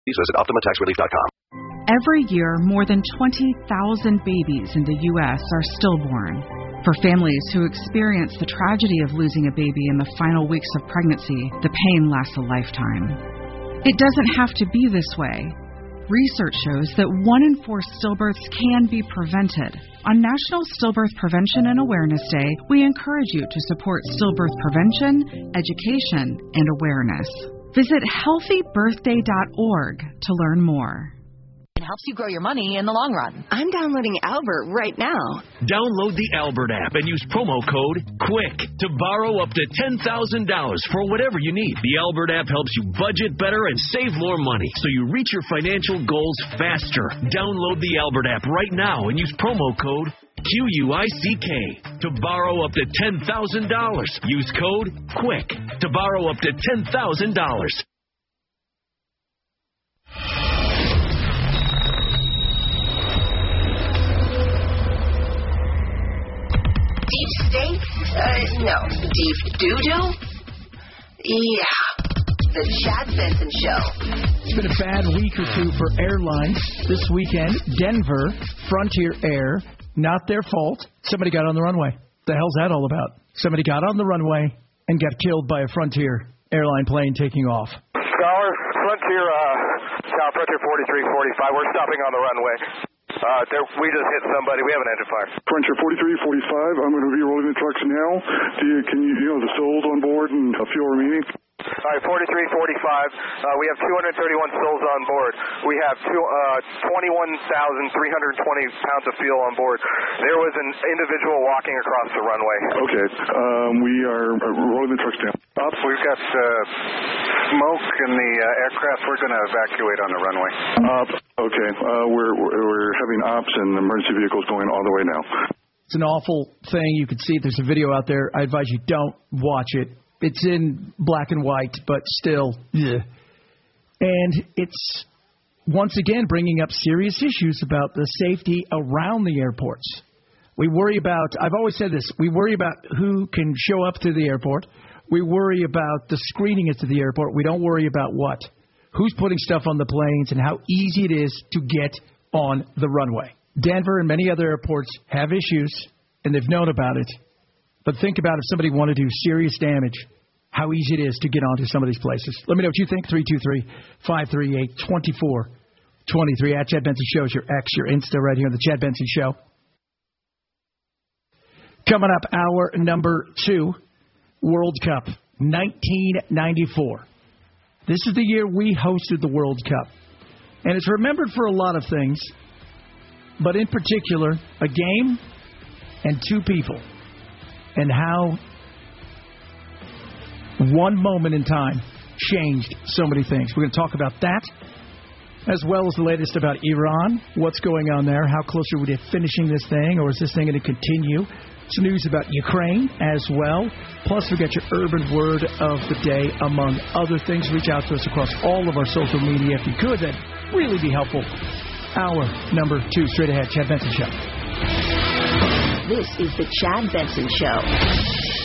Please visit OptimaTaxRelief.com. Every year, more than 20,000 babies in the U.S. are stillborn. For families who experience the tragedy of losing a baby in the final weeks of pregnancy, the pain lasts a lifetime. It doesn't have to be this way. Research shows that 1 in 4 stillbirths can be prevented. On National Stillbirth Prevention and Awareness Day, we encourage you to support stillbirth prevention, education, and awareness. Visit healthybirthday.org to learn more. It helps you grow your money in the long run. I'm downloading Albert right now. Download the Albert app and use promo code QUICK to borrow up to $10,000 for whatever you need. The Albert app helps you budget better and save more money so you reach your financial goals faster. Download the Albert app right now and use promo code QUICK to borrow up to $10,000. Use code QUICK to borrow up to $10,000. Deep state? No. Deep doo-doo? Yeah. The Chad Benson Show. It's been a bad week or two for airlines. This weekend, Denver, Frontier Air, not their fault. Somebody got on the runway. The hell's that all about? Somebody got on the runway and got killed by a Frontier airline plane taking off. Scholar, Frontier 4345. We're stopping on the runway. We just hit somebody. We have an engine fire. Frontier 4345. I'm going to be rolling the trucks now. Can you know the souls on board and a few remaining? All right, 4345. We have 231 souls on board. We have 21,320 pounds of fuel on board. There was an individual walking across the runway. Okay. We are rolling the trucks down. Up. We've got smoke in the aircraft. We're going to evacuate on the runway. Up. Okay. We're having ops and emergency vehicles going all the way now. It's an awful thing. You can see there's a video out there. I advise you don't watch it. It's in black and white, but still, ugh. And it's, once again, bringing up serious issues about the safety around the airports. We worry about, I've always said this, we worry about who can show up to the airport. We worry about the screening into the airport. We don't worry about what? Who's putting stuff on the planes and how easy it is to get on the runway. Denver and many other airports have issues, and they've known about it. But think about if somebody wanted to do serious damage, how easy it is to get onto some of these places. Let me know what you think. 323-538-2423. At Chad Benson Show is your X, your Insta right here on the Chad Benson Show. Coming up, hour number 2, World Cup, 1994. This is the year we hosted the World Cup. And it's remembered for a lot of things, but in particular, a game and 2 people. And how one moment in time changed so many things. We're going to talk about that, as well as the latest about Iran. What's going on there? How close are we to finishing this thing, or is this thing going to continue? Some news about Ukraine as well. Plus, we got your urban word of the day, among other things. Reach out to us across all of our social media if you could. That'd really be helpful. Hour number 2, straight ahead, Chad Benson Show. This is the Chad Benson Show.